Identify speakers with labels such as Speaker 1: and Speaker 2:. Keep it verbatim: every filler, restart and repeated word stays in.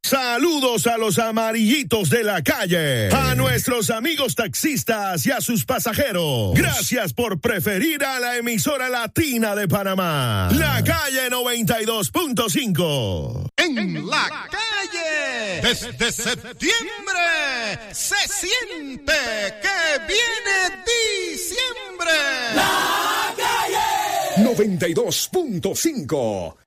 Speaker 1: Saludos a los amarillitos de la calle, a nuestros amigos taxistas y a sus pasajeros. Gracias por preferir a la emisora latina de Panamá, La Calle noventa y dos punto cinco.
Speaker 2: En la calle, desde septiembre, se siente que viene diciembre.
Speaker 3: La Calle noventa y dos punto cinco.